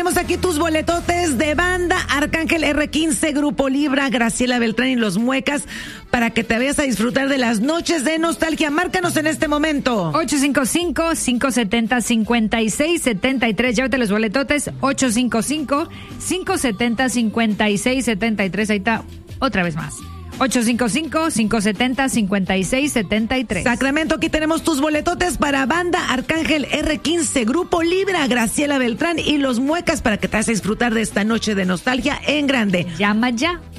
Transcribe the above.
Tenemos aquí tus boletotes de banda, Arcángel R15, Grupo Libra, Graciela Beltrán y Los Muecas, para que te vayas a disfrutar de las noches de nostalgia. Márcanos en este momento. 855-570-5673. Llévate los boletotes. 855-570-5673. Ahí está, otra vez más. 855-570-5673. Sacramento, aquí tenemos tus boletotes para banda, Arcángel R15, Grupo Libra, Graciela Beltrán y Los Muecas, para que te vayas a disfrutar de esta noche de nostalgia en grande. Llama ya.